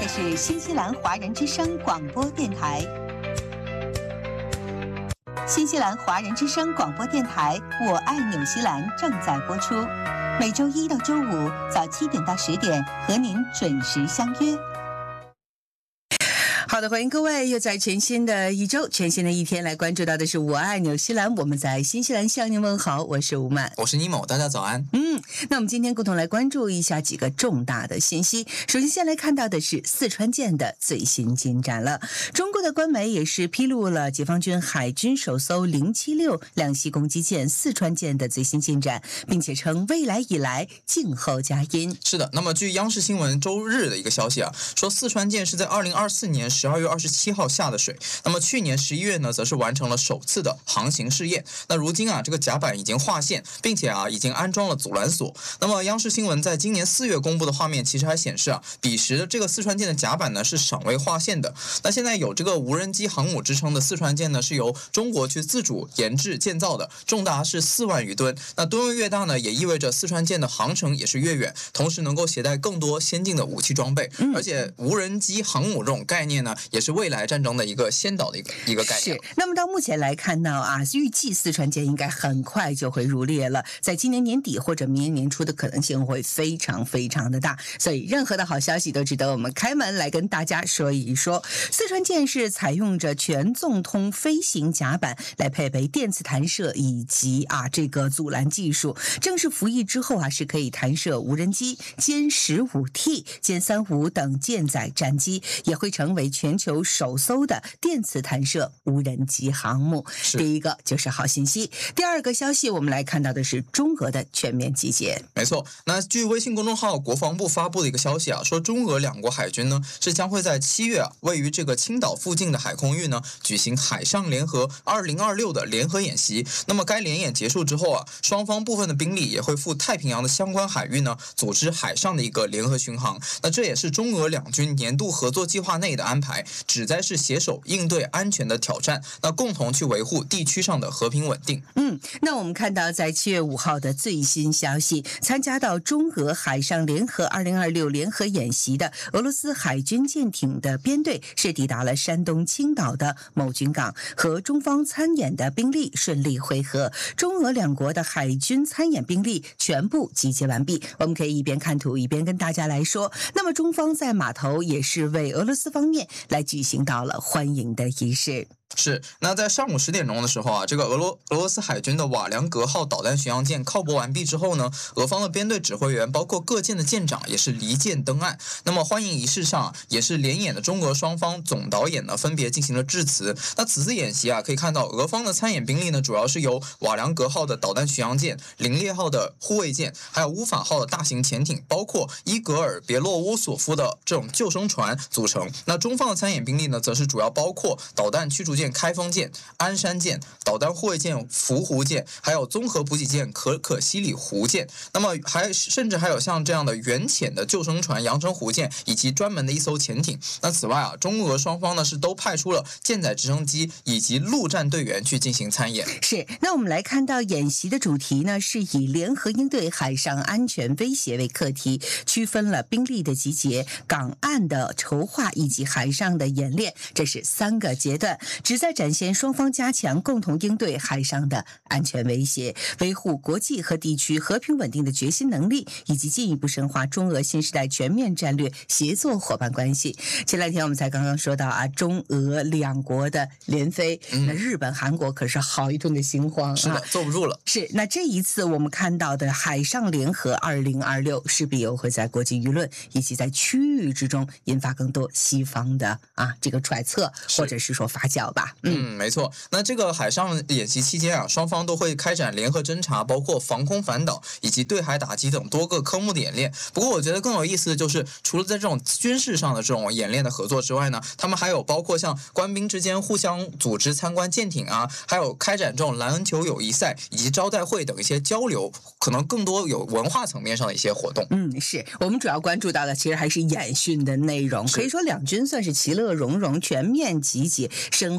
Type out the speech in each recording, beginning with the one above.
的是新西兰华人之声广播电台。新西兰华人之声广播电台《我爱纽西兰》正在播出，每周一到周五早7点到10点和您准时相约。 好的，欢迎各位又在全新的一周、全新的一天来关注到的是我爱纽西兰，我们在新西兰向您问好，我是吴曼， 我是尼某，大家早安。 那我们今天共同来关注一下几个重大的信息。首先先来看到的是四川舰的最新进展了。中国的官媒也是披露了解放军海军首艘076两栖攻击舰四川舰的最新进展，并且称未来以来静候佳音。 是的，那么据央视新闻周日的一个消息啊，说四川舰是在2024年12月27号下的水，那么去年11月呢，则是完成了首次的航行试验。那如今啊，这个甲板已经划线，并且啊，已经安装了阻拦索。那么央视新闻在今年4月公布的画面，其实还显示啊，彼时的这个四川舰的甲板呢是尚未划线的。那现在有这个无人机航母之称的四川舰呢，是由中国去自主研制建造的，重达是4万余吨。那吨位越大呢，也意味着四川舰的航程也是越远，同时能够携带更多先进的武器装备。而且无人机航母这种概念呢，也是未来战争的一个先导的一个概念。 是。那么到目前来看呢啊，预计四川舰应该很快就会入列了，在今年年底或者明年年初的可能性会非常非常的大，所以任何的好消息都值得我们开门来跟大家说一说。四川舰是采用着全纵通飞行甲板来配备电磁弹射以及这个阻拦技术，正式服役之后是可以弹射无人机、歼 15T、歼35等舰载战机，也会成为全球首艘的电磁弹射无人机航母。第一个就是好信息。第二个消息我们来看到的是中俄的全面集结。 没错，那据微信公众号国防部发布的一个消息啊，说中俄两国海军呢是将会在7月位于这个青岛附近的海空域呢举行海上联合2026的联合演习。那么该联演结束之后啊，双方部分的兵力也会赴太平洋的相关海域呢组织海上的一个联合巡航。那这也是中俄两军年度合作计划内的安排，旨在是携手应对安全的挑战，那共同去维护地区上的和平稳定。 那我们看到在7月5号的最新消息，参加到中俄海上联合2026联合演习的俄罗斯海军舰艇的编队是抵达了山东青岛的某军港，和中方参演的兵力顺利会合，中俄两国的海军参演兵力全部集结完毕。我们可以一边看图一边跟大家来说，那么中方在码头也是为俄罗斯方面来举行到了欢迎的仪式。 是，那在上午10点钟的时候啊，这个俄罗斯海军的瓦良格号导弹巡洋舰靠泊完毕之后呢，俄方的编队指挥员包括各舰的舰长也是离舰登岸。那么欢迎仪式上也是联演的中俄双方总导演呢分别进行了致辞。那此次演习啊，可以看到俄方的参演兵力呢主要是由瓦良格号的导弹巡洋舰、林列号的护卫舰，还有乌法号的大型潜艇，包括伊格尔别洛乌索夫的这种救生船组成。那中方的参演兵力呢，则是主要包括导弹驱逐舰开封舰、鞍山舰、导弹护卫舰伏湖舰，还有综合补给舰可西里湖舰。那么甚至还有像这样的远潜的救生船阳澄湖舰，以及专门的一艘潜艇。那此外啊，中俄双方呢是都派出了舰载直升机以及陆战队员去进行参演。 是，那我们来看到演习的主题呢，是以联合应对海上安全威胁为课题，区分了兵力的集结、港岸的筹划以及海上的演练，这是3个阶段，旨在展现双方加强共同应对海上的安全威胁，维护国际和地区和平稳定的决心能力，以及进一步深化中俄新时代全面战略协作伙伴关系。前2天我们才刚刚说到中俄两国的联飞，那日本、韩国可是好一顿的心慌是的，坐不住了。 是，那这一次我们看到的海上联合2026，势必又会在国际舆论以及在区域之中引发更多西方的这个揣测，或者是说发酵吧。 没错。那这个海上演习期间啊，双方都会开展联合侦察，包括防空反导以及对海打击等多个科目的演练。不过我觉得更有意思的就是，除了在这种军事上的这种演练的合作之外呢，他们还有包括像官兵之间互相组织参观舰艇啊，还有开展这种篮球友谊赛以及招待会等一些交流，可能更多有文化层面上的一些活动。 是我们主要关注到的其实还是演训的内容，可以说两军算是其乐融融，全面集结，深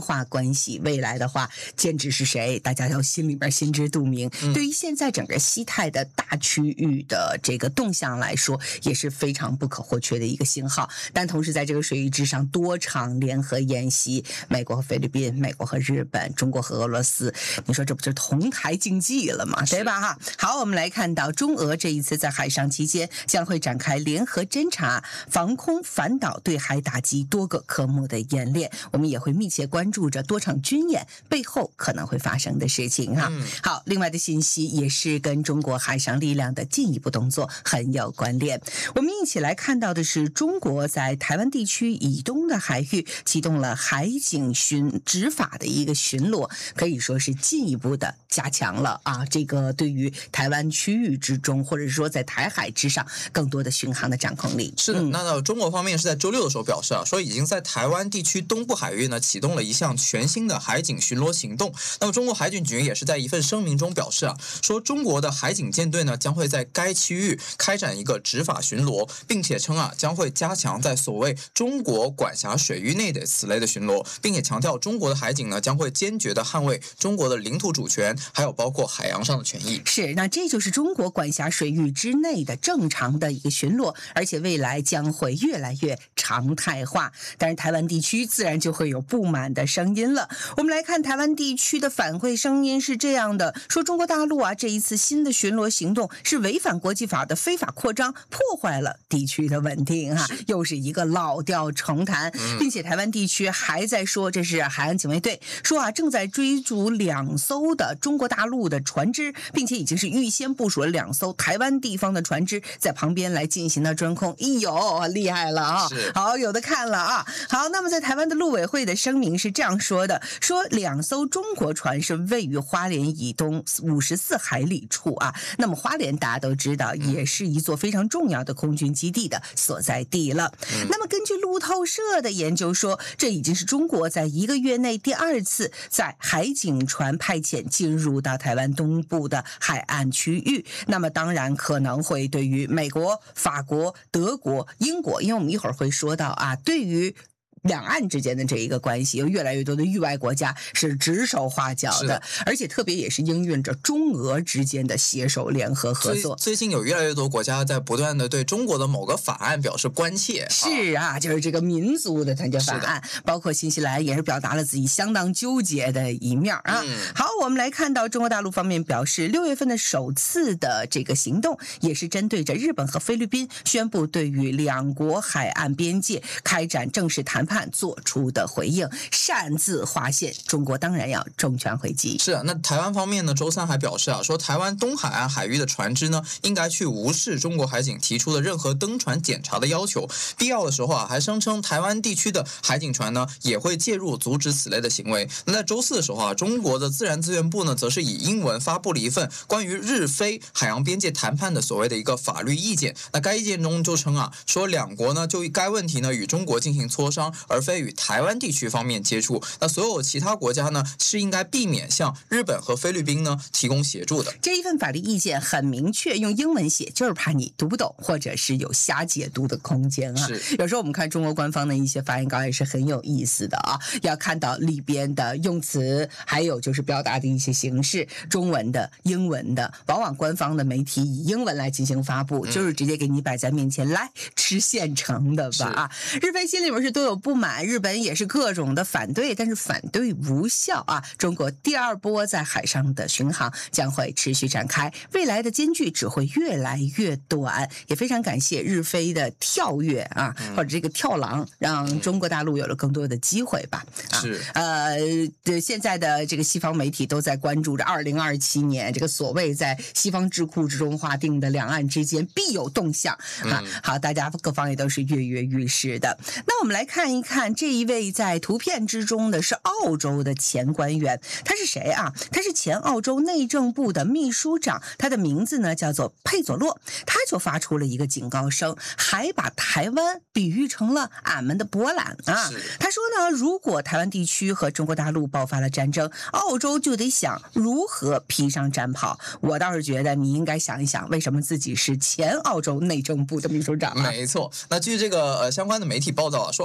化关系，未来的话剑指是谁，大家要心里边心知肚明。对于现在整个西太的大区域的这个动向来说，也是非常不可或缺的一个信号。但同时在这个水域之上多场联合演习，美国和菲律宾，美国和日本，中国和俄罗斯，你说这不就是同台竞技了吗？对吧哈？好，我们来看到中俄这一次在海上期间将会展开联合侦察、防空、反导、对海打击多个科目的演练，我们也会密切关注着多场军演背后可能会发生的事情哈。好，另外的信息也是跟中国海上力量的进一步动作很有关联。我们一起来看到的是，中国在台湾地区以东的海域启动了海警执法的一个巡逻，可以说是进一步的加强了啊，这个对于台湾区域之中，或者说在台海之上更多的巡航的掌控力。 是的，那中国方面是在周六的时候表示说已经在台湾地区东部海域呢启动了一项全新的海警巡逻行动。那么中国海警局也是在一份声明中表示说中国的海警舰队呢将会在该区域开展一个执法巡逻，并且称将会加强在所谓中国管辖水域内的此类的巡逻，并且强调中国的海警呢将会坚决的捍卫中国的领土主权，还有包括海洋上的权益。 是，那这就是中国管辖水域之内的正常的一个巡逻，而且未来将会越来越常态化。但是台湾地区自然就会有不满的声音了。我们来看台湾地区的反馈声音是这样的，说中国大陆这一次新的巡逻行动是违反国际法的非法扩张，破坏了地区的稳定又是一个老调重弹。并且台湾地区还在说，这是海岸警卫队说正在追逐2艘的中国大陆的船只，并且已经是预先部署了2艘台湾地方的船只在旁边来进行的专控。厉害了好，有的看了好，那么在台湾的陆委会的声明是这样说的，说2艘中国船是位于花莲以东54海里处那么花莲大家都知道也是一座非常重要的空军基地的所在地了。那么根据路透社的研究说，这已经是中国在1个月内第2次在海警船派遣进入到台湾东部的海岸区域。那么当然可能会对于美国、法国、德国、英国，因为我们一会儿会说到对于两岸之间的这一个关系，有越来越多的域外国家是指手画脚的，而且特别也是应运着中俄之间的携手联合合作。 最近有越来越多国家在不断的对中国的某个法案表示关切。 是就是这个民族的团结法案，包括新西兰也是表达了自己相当纠结的一面好，我们来看到中国大陆方面表示，6月份的首次的这个行动也是针对着日本和菲律宾宣布对于两国海岸边界开展正式谈判做出的回应，擅自划线，中国当然要重拳回击。 是那台湾方面呢，周三还表示说台湾东海岸海域的船只呢，应该去无视中国海警提出的任何登船检查的要求，必要的时候还声称台湾地区的海警船呢也会介入阻止此类的行为。那在周四的时候中国的自然资源部呢，则是以英文发布了一份关于日菲海洋边界谈判的所谓的一个法律意见。那该意见中就称说两国呢就该问题呢与中国进行磋商，而非与台湾地区方面接触。那所有其他国家呢是应该避免向日本和菲律宾呢提供协助的。 这一份法律意见很明确，用英文写，就是怕你读不懂，或者是有瞎解读的空间有时候我们看中国官方的一些发言稿也是很有意思的要看到里边的用词，还有就是表达的一些形式，中文的、英文的，往往官方的媒体以英文来进行发布，就是直接给你摆在面前，来吃现成的吧日菲心里面是都有不满，日本也是各种的反对，但是反对无效中国第2波在海上的巡航将会持续展开，未来的间距只会越来越短。也非常感谢日菲的跳跃或者这个跳廊，让中国大陆有了更多的机会吧。现在的这个西方媒体都在关注着2027年这个所谓在西方智库之中划定的两岸之间必有动向好，大家各方也都是跃跃欲试的。那我们来看一看这一位在图片之中的是澳洲的前官员，他是谁他是前澳洲内政部的秘书长，他的名字呢叫做佩佐洛。他就发出了一个警告声，还把台湾比喻成了俺们的波兰他说呢，如果台湾地区和中国大陆爆发了战争，澳洲就得想如何披上战袍。我倒是觉得你应该想一想，为什么自己是前澳洲内政部的秘书长没错，那据这个相关的媒体报道说澳洲的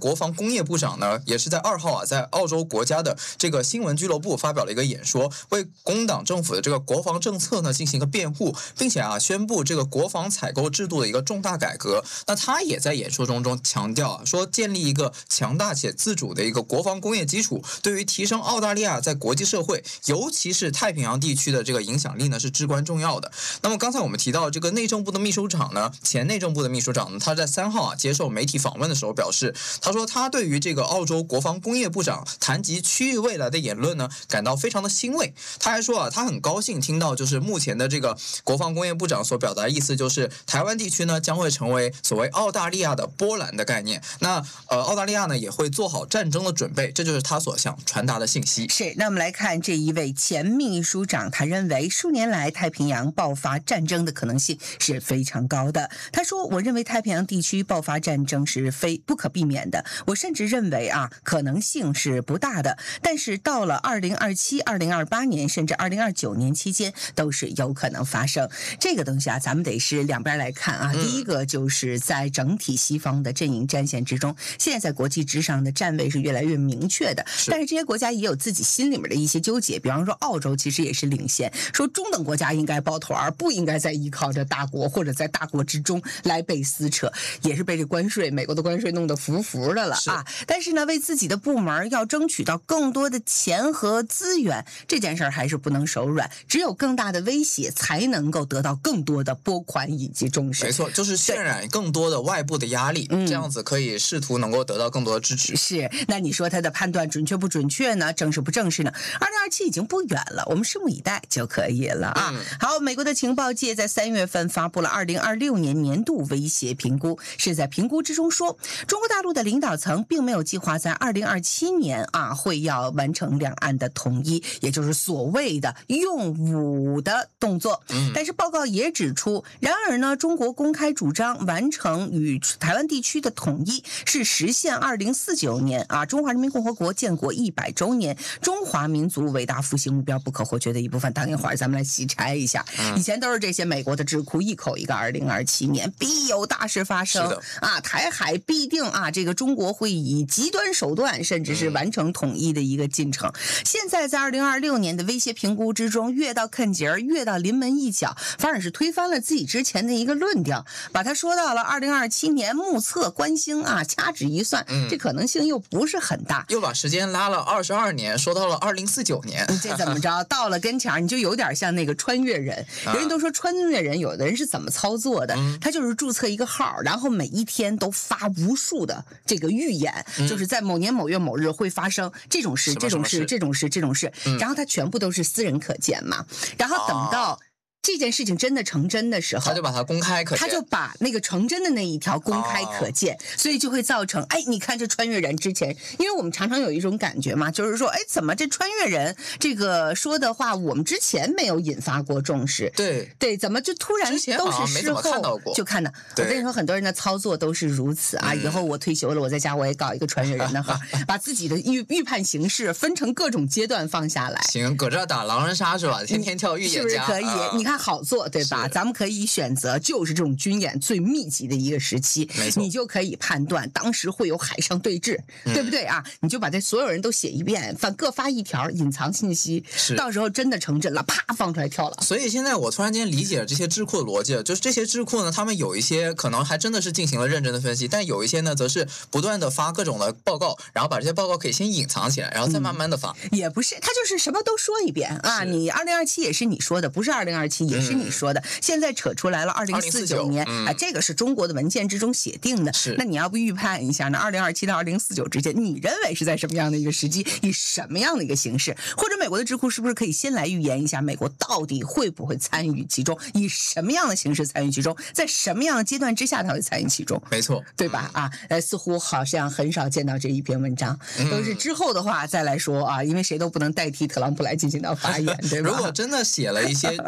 国防工业部长呢，也是在2号啊，在澳洲国家的这个新闻俱乐部发表了一个演说，为工党政府的这个国防政策呢进行一个辩护，并且啊宣布这个国防采购制度的一个重大改革。那他也在演说中强调啊，说建立一个强大且自主的一个国防工业基础，对于提升澳大利亚在国际社会，尤其是太平洋地区的这个影响力呢是至关重要的。那么刚才我们提到这个内政部的秘书长呢，前内政部的秘书长呢，他在3号啊接受媒体访问的时候表示，他说他对于这个澳洲国防工业部长谈及区域未来的言论呢感到非常的欣慰。他还说啊，他很高兴听到就是目前的这个国防工业部长所表达的意思，就是台湾地区呢将会成为所谓澳大利亚的波兰的概念。那澳大利亚呢也会做好战争的准备，这就是他所想传达的信息。 是，那我们来看这一位前秘书长，他认为数年来太平洋爆发战争的可能性是非常高的。他说，我认为太平洋地区爆发战争是不可避免的，我甚至认为啊可能性是不大的，但是到了2027、2028年甚至2029年期间都是有可能发生。这个东西啊咱们得是两边来看啊。第一个就是在整体西方的阵营战线之中，现在在国际之上的站位是越来越明确的，但是这些国家也有自己心里面的一些纠结。比方说澳洲其实也是领先，说中等国家应该抱团，不应该再依靠着大国或者在大国之中来被撕扯，也是被这关税美国的关税弄得服服的了啊。但是呢，为自己的部门要争取到更多的钱和资源，这件事还是不能手软，只有更大的威胁才能够得到更多的拨款以及重视。 没错，就是渲染更多的外部的压力，这样子可以试图能够得到更多的支持。 是，那你说他的判断准确不准确呢？正式不正式呢？2027已经不远了，我们拭目以待就可以了啊。好，美国的情报界在3月份发布了2026年年度威胁评估，是在评估之中说，中国大陆的领导层并没有计划在2027年啊会要完成两岸的统一，也就是所谓的用武的动作。但是报告也指出，然而呢，中国公开主张完成与台湾地区的统一，是实现2049年啊中华人民共和国建国100周年中华民族伟大复兴目标不可或缺的一部分。等一会儿咱们来细拆一下，以前都是这些美国的智库一口一个2027年必有大事发生啊，台海必定啊这个中国会以极端手段甚至是完成统一的一个进程。现在在2026年的威胁评估之中，越到坎节越到临门一脚，反而是推翻了自己之前的一个论调，把它说到了2027年目测观星啊，掐指一算，这可能性又不是很大， 又把时间拉了22年，说到了2049年。 这怎么着？到了跟前你就有点像那个穿越人。人都说穿越人，有的人是怎么操作的？他就是注册一个号，然后每一天都发无数的这个预演，就是在某年某月某日会发生这种事、这种事、这种事、这种事，然后他全部都是私人可见嘛。然后等到这件事情真的成真的时候， 他就把它公开可见， 他就把那个成真的那一条公开可见，所以就会造成，哎，你看这穿越人之前，因为我们常常有一种感觉嘛，就是说，哎，怎么这穿越人这个说的话，我们之前没有引发过重视？对，怎么就突然都是事后就看到？我跟你说，很多人的操作都是如此啊。以后我退休了，我在家我也搞一个穿越人的号，把自己的预判形式分成各种阶段放下来。 行，搁这打狼人杀是吧？天天跳预言家， 是不是可以？你看。好做对吧？咱们可以选择就是这种军演最密集的一个时期，你就可以判断当时会有海上对峙，对不对啊？你就把这所有人都写一遍，各发一条隐藏信息，到时候真的成真了，啪放出来跳了。 所以现在我突然间理解了这些智库的逻辑，就是这些智库呢，他们有一些可能还真的是进行了认真的分析，但有一些呢，则是不断的发各种的报告，然后把这些报告可以先隐藏起来，然后再慢慢的发。 也不是，他就是什么都说一遍啊。你2027也是你说的，不是2027也是你说的。现在扯出来了2049年啊，这个是中国的文件之中写定的。那你要不预判一下呢？2027到2049之间，你认为是在什么样的一个时机，以什么样的一个形式？或者美国的智库是不是可以先来预言一下，美国到底会不会参与其中，以什么样的形式参与其中，在什么样的阶段之下它会参与其中？ 没错， 对吧？啊，似乎好像很少见到这一篇文章，都是之后的话再来说啊，因为谁都不能代替特朗普来进行到发言，对吧？ 如果真的写了一些具体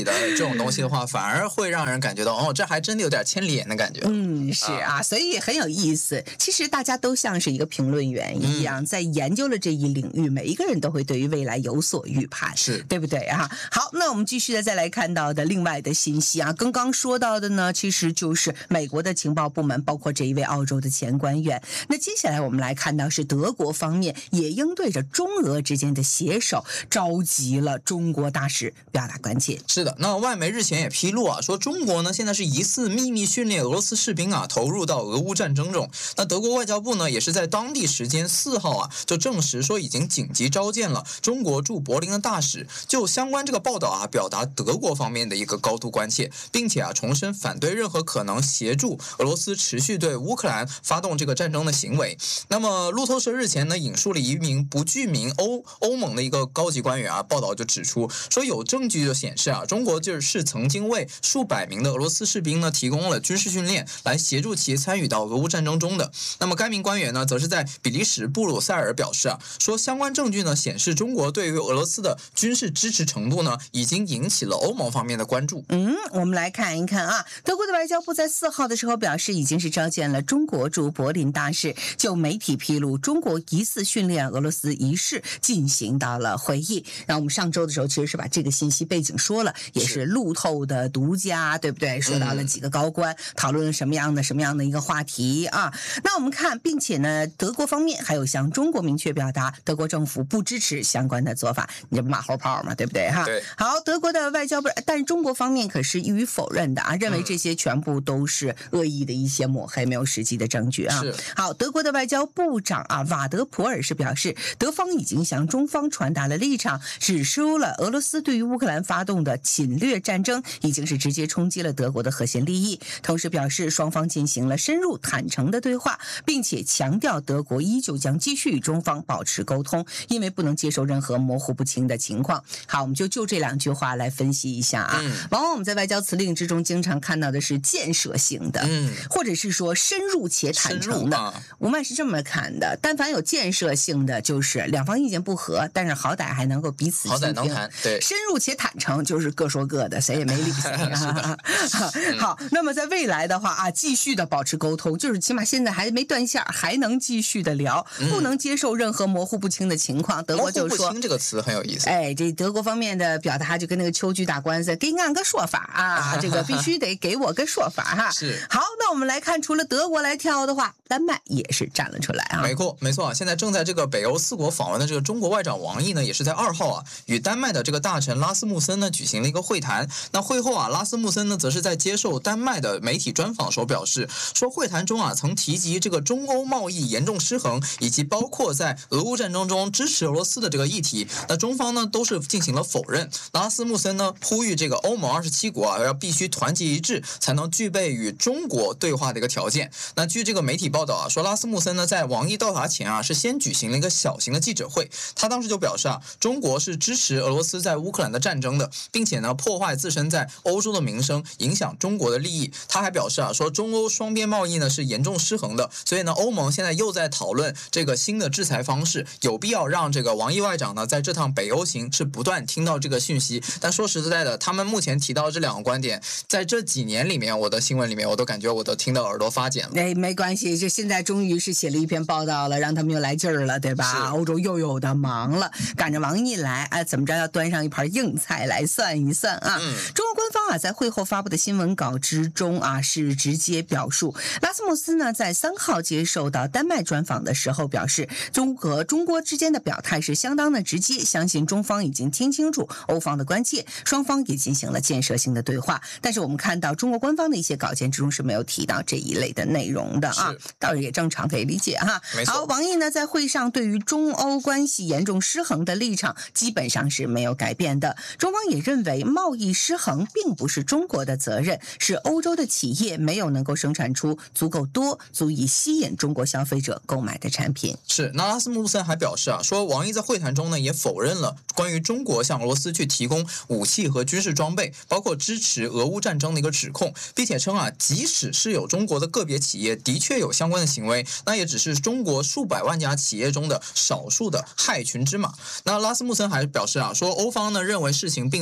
体的这种东西的话，反而会让人感觉到，这还真的有点千里眼的感觉。 是啊，所以也很有意思。其实大家都像是一个评论员一样，在研究了这一领域，每一个人都会对于未来有所预判， 是对不对啊？好，那我们继续的再来看到的另外的信息啊，刚刚说到的呢，其实就是美国的情报部门，包括这一位澳洲的前官员。那接下来我们来看到是德国方面也应对着中俄之间的携手，召集了中国大使表达关切。 是的，那外媒日前也披露啊，说中国呢现在是疑似秘密训练俄罗斯士兵啊，投入到俄乌战争中。那德国外交部呢也是在当地时间4号啊，就证实说已经紧急召见了中国驻柏林的大使，就相关这个报道啊，表达德国方面的一个高度关切，并且啊重申反对任何可能协助俄罗斯持续对乌克兰发动这个战争的行为。那么路透社日前呢引述了一名不具名欧盟的一个高级官员啊，报道就指出说有证据就显示啊，中国就是曾经为数百名的俄罗斯士兵呢提供了军事训练，来协助其参与到俄乌战争中的。那么该名官员呢，则是在比利时布鲁塞尔表示啊，说相关证据呢显示中国对于俄罗斯的军事支持程度呢，已经引起了欧盟方面的关注。 我们来看一看啊，德国的外交部在4号的时候表示，已经是召见了中国驻柏林大使，就媒体披露中国疑似训练俄罗斯一事进行到了会议。然后我们上周的时候其实是把这个信息背景说了，也是路透的独家，对不对？说到了几个高官讨论了什么样的一个话题啊。那我们看，并且呢，德国方面还有向中国明确表达，德国政府不支持相关的做法。你这不马后炮嘛，对不对哈？ 对。 好，德国的外交部，但是中国方面可是予以否认的啊，认为这些全部都是恶意的一些抹黑，没有实际的证据啊。好，德国的外交部长啊瓦德普尔是表示，德方已经向中方传达了立场，指出了俄罗斯对于乌克兰发动的侵略战争已经是直接冲击了德国的核心利益，同时表示双方进行了深入坦诚的对话，并且强调德国依旧将继续与中方保持沟通，因为不能接受任何模糊不清的情况。好，我们就这两句话来分析一下啊。往往我们在外交辞令之中经常看到的是建设性的，或者是说深入且坦诚的。吴曼是这么看的，但凡有建设性的，就是两方意见不合，但是好歹还能够彼此好歹能谈。对， 深入且坦诚就是各说各的，谁也没理谁。好，那么在未来的话啊，继续的保持沟通，就是起码现在还没断线，还能继续的聊，不能接受任何模糊不清的情况。德国就说模糊不清这个词很有意思。 这德国方面的表达就跟那个秋菊打官司，给俺个说法啊，这个必须得给我个说法哈。 是。 好，那我们来看，除了德国来挑的话，丹麦也是站了出来啊。 没错啊，现在正在这个北欧4国访问的这个中国外长王毅呢，也是在2号啊，与丹麦的这个大臣拉斯穆森呢举行了一个会谈。那会后啊，拉斯穆森呢则是在接受丹麦的媒体专访的时候表示，说会谈中啊曾提及这个中欧贸易严重失衡，以及包括在俄乌战争中支持俄罗斯的这个议题。那中方呢都是进行了否认。拉斯穆森呢呼吁这个欧盟27国啊要必须团结一致，才能具备与中国对话的一个条件。那据这个媒体报道啊，说拉斯穆森呢在王毅到达前啊是先举行了一个小型的记者会，他当时就表示啊，中国是支持俄罗斯在乌克兰的战争的，并且呢破坏自身在欧洲的名声，影响中国的利益。他还表示啊，说中欧双边贸易呢是严重失衡的，所以呢欧盟现在又在讨论这个新的制裁方式，有必要让这个王毅外长呢在这趟北欧行是不断听到这个讯息。但说实在的，他们目前提到这2个观点，在这几年里面，我的新闻里面我都感觉我都听到耳朵发茧了。 没关系，这现在终于是写了一篇报道了，让他们又来劲儿了，对吧？欧洲又有的忙了，赶着王毅来，怎么着要端上一盘硬菜来算一算啊。中国官方啊在会后发布的新闻稿之中啊是直接表述，拉斯穆斯呢在3号接受到丹麦专访的时候表示，中国之间的表态是相当的直接，相信中方已经听清楚欧方的关切，双方也进行了建设性的对话。但是我们看到中国官方的一些稿件之中是没有提到这一类的内容的啊，倒是也正常，可以理解哈。好，王毅呢在会上对于中欧关系严重失衡的立场基本上是没有改变的。中方也认为贸易失衡并不是中国的责任，是欧洲的企业没有能够生产出足够多足以吸引中国消费者购买的产品。 是，那拉斯穆森还表示啊，说王毅在会谈中呢也否认了关于中国向俄罗斯去提供武器和军事装备，包括支持俄乌战争的一个指控，并且称啊，即使是有中国的个别企业的确有相关的行为，那也只是中国数百万家企业中的少数的害群之马。那拉斯穆森还表示啊，说欧方呢认为事情并非如此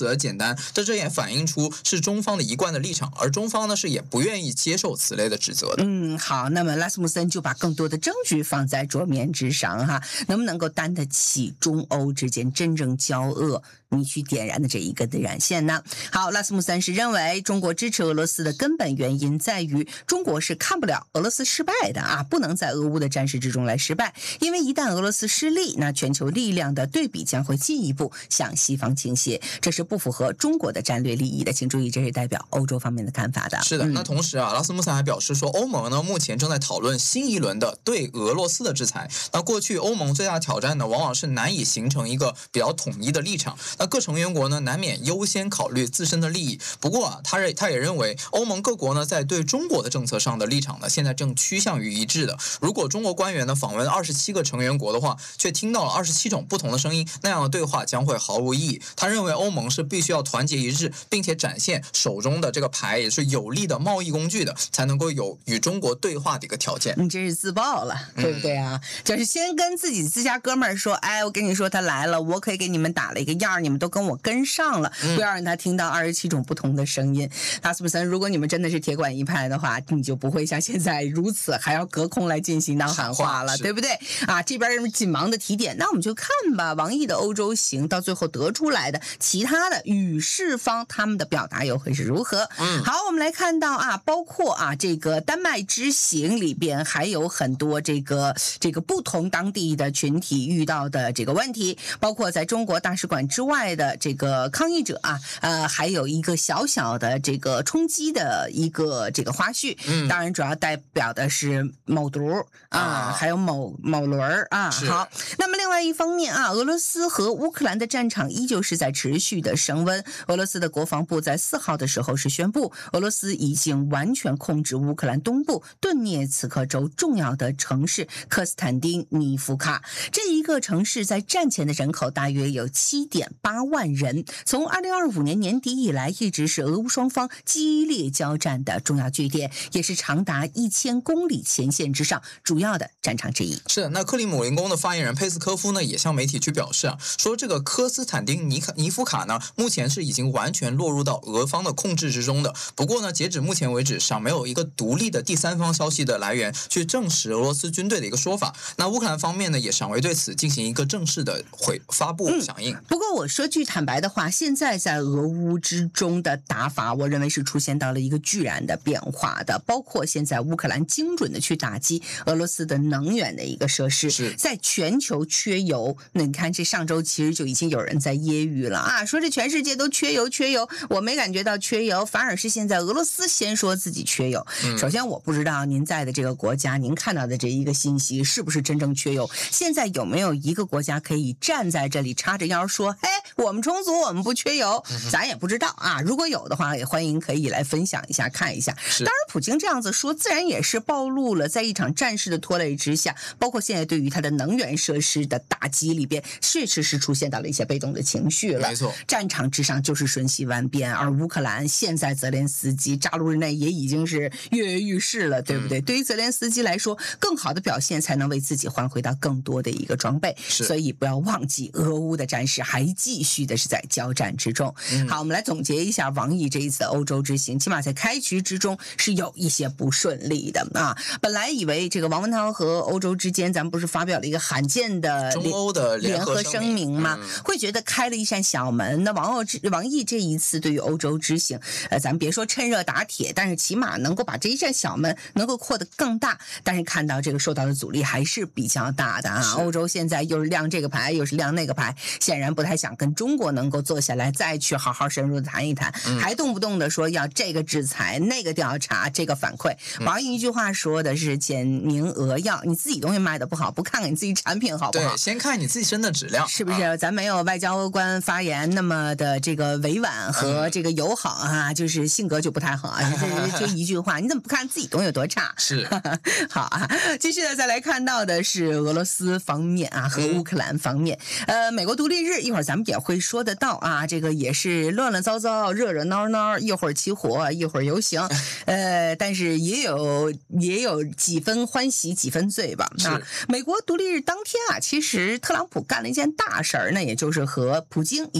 此的简单，这也反映出是中方的一贯的立场，而中方呢是也不愿意接受此类的指责的。 好，那么拉斯穆森就把更多的证据放在桌面之上哈，能不能够担得起中欧之间真正交恶你去点燃的这一根的燃线呢？好，拉斯穆森是认为中国支持俄罗斯的根本原因在于中国是看不了俄罗斯失败的啊，不能在俄乌的战事之中来失败，因为一旦俄罗斯失利，那全球力量的对比将会进一步向西方倾斜，这是不符合中国的战略利益的。请注意，这是代表欧洲方面的看法的。 是的，那同时啊，拉斯穆森还表示说，欧盟呢目前正在讨论新一轮的对俄罗斯的制裁。那过去欧盟最大的挑战呢，往往是难以形成一个比较统一的立场。那各成员国呢，难免优先考虑自身的利益。不过啊，他也认为，欧盟各国呢，在对中国的政策上的立场呢，现在正趋向于一致的。如果中国官员呢访问27个成员国的话，却听到了27种不同的声音，那样的对话将会毫无意义。他认为欧盟是必须要团结一致，并且展现手中的这个牌也是有力的贸易工具的，才能够有与中国对话的一个条件。 你这是自爆了，对不对啊？就是先跟自家哥们儿说，哎，我跟你说他来了，我可以给你们打了一个样，你们都跟我跟上了，不要让他听到27种不同的声音。拉斯穆森，如果你们真的是铁管一派的话，你就不会像现在如此还要隔空来进行呐喊话了，对不对啊？这边紧忙的提点，那我们就看吧，王毅的欧洲行到最后得出来的其他的与世方他们的表达又会是如何？好，我们来看到啊，包括啊这个丹麦之行里边还有很多这个不同当地的群体遇到的这个问题，包括在中国大使馆之外的这个抗议者啊，还有一个小小的这个冲击的一个这个花絮，当然主要代表的是某独啊，还有某轮啊。好，那么另外一方面啊，俄罗斯和乌克兰的战场依旧是在持续的升温。俄罗斯的国防部在4号的时候是宣布，俄罗斯已经完全控制乌克兰东部顿涅茨克州重要的城市科斯坦丁尼夫卡。这一个城市在战前的人口大约有7.8万人，从2025年年底以来一直是俄乌双方激烈交战的重要据点，也是长达1000公里前线之上主要的战场之一。 是的，那克里姆林宫的发言人佩斯科夫呢也向媒体去表示啊，说这个科斯坦丁尼夫卡呢目前是已经完全落入到俄方的控制之中的。不过呢，截止目前为止，尚没有一个独立的第三方消息的来源去证实俄罗斯军队的一个说法。那乌克兰方面呢，也尚未对此进行一个正式的发布响应。 不过我说句坦白的话，现在在俄乌之中的打法，我认为是出现到了一个巨然的变化的，包括现在乌克兰精准的去打击俄罗斯的能源的一个设施，在全球缺油。那你看，这上周其实就已经有人在揶揄了啊，说这全世界都缺油，我没感觉到缺油，反而是现在俄罗斯先说自己缺油。首先，我不知道您在的这个国家，您看到的这一个信息是不是真正缺油？现在有没有一个国家可以站在这里叉着腰说，哎，我们充足，我们不缺油？咱也不知道啊。如果有的话，也欢迎可以来分享一下，看一下。当然，普京这样子说，自然也是暴露了在一场战事的拖累之下，包括现在对于他的能源设施的打击里边，确实是出现到了一些被动的情绪了。 没错， 战场之上就是瞬息万变，而乌克兰现在泽连斯基扎卢日内也已经是跃跃欲试了，对不对？对于泽连斯基来说，更好的表现才能为自己换回到更多的一个装备。所以不要忘记，俄乌的战事还继续的是在交战之中。好，我们来总结一下王毅这一次的欧洲之行，起码在开局之中是有一些不顺利的啊。本来以为这个王文涛和欧洲之间，咱们不是发表了一个罕见的中欧的联合声明吗？会觉得开了一扇小门。那王毅这一次对于欧洲之行，咱别说趁热打铁，但是起码能够把这一扇小门能够扩得更大。但是看到这个受到的阻力还是比较大的啊。欧洲现在又是亮这个牌，又是亮那个牌，显然不太想跟中国能够坐下来再去好好深入的谈一谈，还动不动的说要这个制裁，那个调查，这个反馈。王毅一句话说的是简明扼要，你自己东西卖的不好，不看看你自己产品好不好？ 对，先看你自己身的质量， 是不是？咱没有外交官发言那么的这个委婉和这个友好啊，就是性格就不太好啊。这一句话，你怎么不看自己东西有多差？ 是好啊。继续的再来看到的是俄罗斯方面啊和乌克兰方面。美国独立日一会儿咱们也会说得到啊，这个也是乱乱糟糟、热热闹闹，一会儿起火，一会儿游行，但是也有几分欢喜几分醉吧。啊，美国独立日当天啊，其实特朗普干了一件大事儿，那也就是和普京以及泽连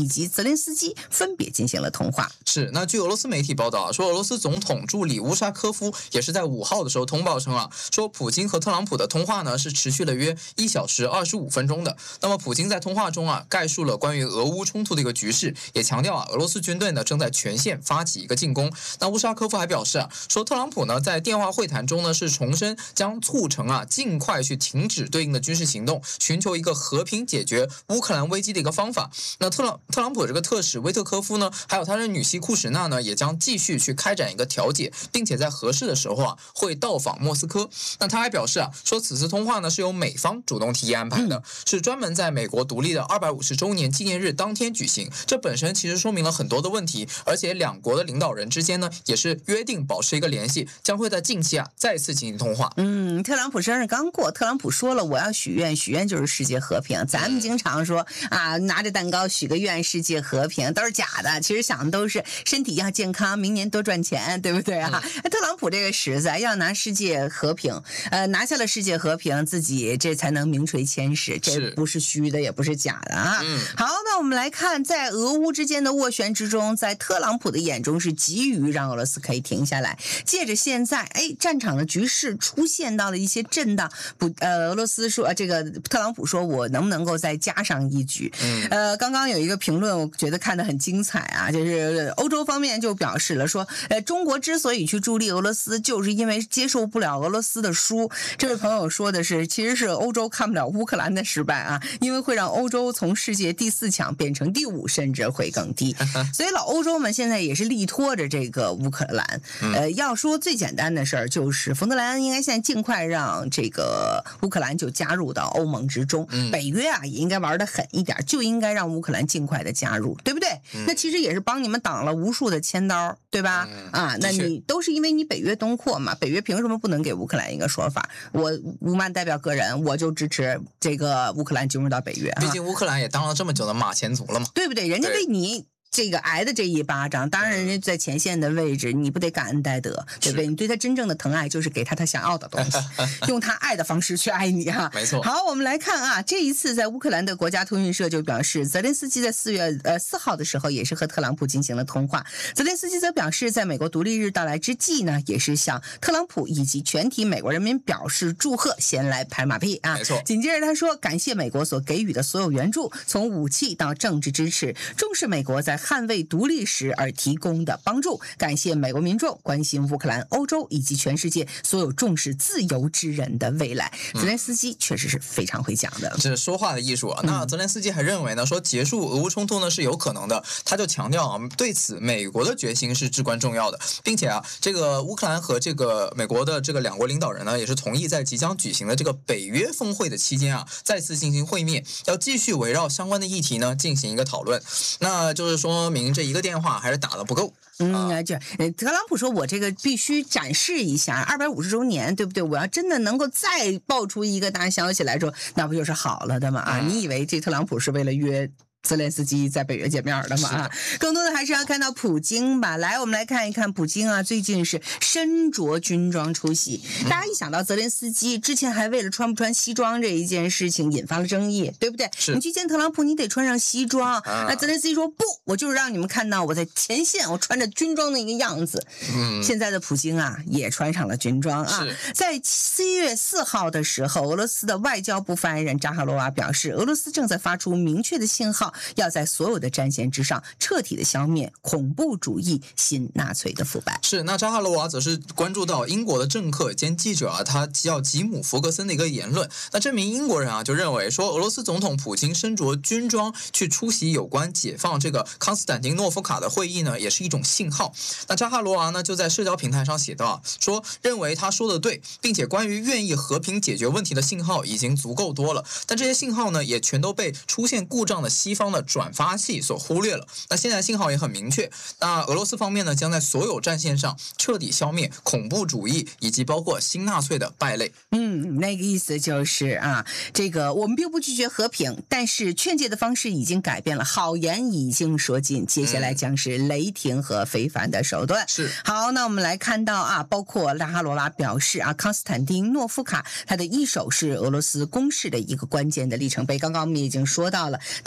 连斯基分别进行了通话。 是，那据俄罗斯媒体报道啊，说俄罗斯总统助理乌沙科夫也是在5号的时候通报称啊，说普京和特朗普的通话呢是持续了约1小时25分钟的。那么普京在通话中啊，概述了关于俄乌冲突的一个局势，也强调啊，俄罗斯军队呢正在全线发起一个进攻。那乌沙科夫还表示啊，说特朗普呢在电话会谈中呢是重申将促成啊尽快去停止对应的军事行动，寻求一个和平解决乌克兰危机的一个方法。那特朗普这个特使威特科夫呢，还有他的女婿库什纳呢，也将继续去开展一个调解，并且在合适的时候啊会到访莫斯科。那他还表示啊，说此次通话呢是由美方主动提议安排的，是专门在美国独立的250周年纪念日当天举行。这本身其实说明了很多的问题，而且两国的领导人之间呢也是约定保持一个联系，将会在近期啊再次进行通话。 特朗普生日刚过，特朗普说了我要许愿，许愿就是世界和平。咱们经常说啊，拿着蛋糕许个愿，世界和平都是假的，其实想的都是身体要健康，明年多赚钱，对不对啊？特朗普这个实在要拿世界和平，拿下了世界和平，自己这才能名垂千史，这不是虚的，也不是假的啊。好，那我们来看，在俄乌之间的斡旋之中，在特朗普的眼中是急于让俄罗斯可以停下来，借着现在战场的局势出现到了一些震荡，俄罗斯说这个特朗普说我能不能够再加上一局？刚刚有一个评论，我觉得看得很精彩啊，就是欧洲方面就表示了说，中国之所以去助力俄罗斯，就是因为接受不了俄罗斯的输。这位朋友说的是，其实是欧洲看不了乌克兰的失败啊，因为会让欧洲从世界第4强变成第5，甚至会更低。所以老欧洲们现在也是力拖着这个乌克兰。要说最简单的事儿，就是冯德莱恩应该现在尽快让这个乌克兰就加入到欧盟之中。北约啊也应该玩得狠一点，就应该让乌克兰尽快的加入，对不对？那其实也是帮你们挡了无数的千刀，对吧？那你都是因为你北约东扩嘛，北约凭什么不能给乌克兰一个说法？我吴曼代表个人，我就支持这个乌克兰进入到北约。 毕竟乌克兰也当了这么久的马前卒了嘛， 对不对？人家对你这个挨的这一巴掌，当然人家在前线的位置，你不得感恩戴德，对不对？你对他真正的疼爱就是给他想要的东西，用他爱的方式去爱你啊。 没错。 好，我们来看啊，这一次在乌克兰的国家通讯社就表示，泽连斯基在4月4号的时候也是和特朗普进行了通话。泽连斯基则表示，在美国独立日到来之际呢，也是向特朗普以及全体美国人民表示祝贺，先来拍马屁啊。 没错。 紧接着他说，感谢美国所给予的所有援助，从武器到政治支持，重视美国在捍卫独立时而提供的帮助，感谢美国民众关心乌克兰、欧洲以及全世界所有重视自由之人的未来。泽连斯基确实是非常会讲的， 这是说话的艺术啊。那泽连斯基还认为呢，说结束俄乌冲突呢是有可能的，他就强调啊，对此美国的决心是至关重要的，并且啊，这个乌克兰和这个美国的这个两国领导人呢，也是同意在即将举行的这个北约峰会的期间啊，再次进行会面，要继续围绕相关的议题呢进行一个讨论。那就是说明这一个电话还是打得不够。 特朗普说我这个必须展示一下250周年，对不对？我要真的能够再爆出一个大消息来说，那不就是好了的吗？你以为这特朗普是为了约泽连斯基在北约见面的嘛？更多的还是要看到普京吧。来，我们来看一看普京啊，最近是身着军装出席。大家一想到泽连斯基之前还为了穿不穿西装这一件事情引发了争议，对不对？你去见特朗普，你得穿上西装。那泽连斯基说不，我就是让你们看到我在前线，我穿着军装的一个样子。现在的普京啊，也穿上了军装啊。在7月4号的时候，俄罗斯的外交部发言人扎哈罗娃表示，俄罗斯正在发出明确的信号，要在所有的战线之上彻底的消灭恐怖主义新纳粹的腐败。 那扎哈罗娃则是关注到英国的政客兼记者啊，他叫吉姆·弗格森的一个言论。那这名英国人啊就认为说，俄罗斯总统普京身着军装去出席有关解放这个康斯坦丁诺夫卡的会议呢，也是一种信号。那扎哈罗娃呢就在社交平台上写道啊，说认为他说的对，并且关于愿意和平解决问题的信号已经足够多了，但这些信号呢也全都被出现故障的西方的转发器所忽略了。那现在信号也很明确，那俄罗斯方面呢将在所有战线上彻底消灭恐怖主义以及包括新纳粹的败类。 那个意思就是啊，这个我们并不拒绝和平，但是劝诫的方式已经改变了，好言已经说尽，接下来将是雷霆和非凡的手段。好，那我们来看到啊，包括扎哈罗娃表示啊，康斯坦丁诺夫卡他的一手是俄罗斯攻势的一个关键的里程碑。刚刚我们已经说到了，他拥有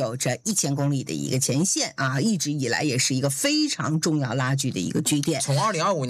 有着1000公里的一个前线啊，一直以来也是一个非常重要拉锯的一个据点。 从2025年